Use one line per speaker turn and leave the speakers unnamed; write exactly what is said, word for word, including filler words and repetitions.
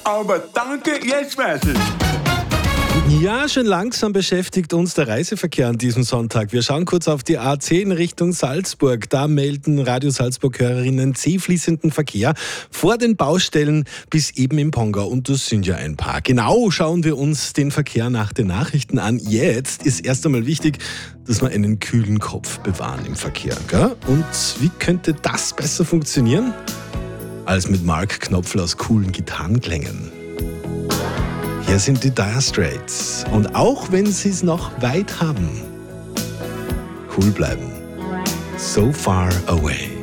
aber danke, jetzt weiß ich.
Ja, schon langsam beschäftigt uns der Reiseverkehr an diesem Sonntag. Wir schauen kurz auf die A zehn Richtung Salzburg. Da melden Radio Salzburg-Hörerinnen zähfließenden Verkehr vor den Baustellen bis eben im Pongau. Und das sind ja ein paar. Genau schauen wir uns den Verkehr nach den Nachrichten an. Jetzt ist erst einmal wichtig, dass wir einen kühlen Kopf bewahren im Verkehr. Gell? Und wie könnte das besser funktionieren als mit Mark Knopfler aus coolen Gitarrenklängen? Hier sind die Dire Straits. Und auch wenn sie es noch weit haben, cool bleiben. So far away.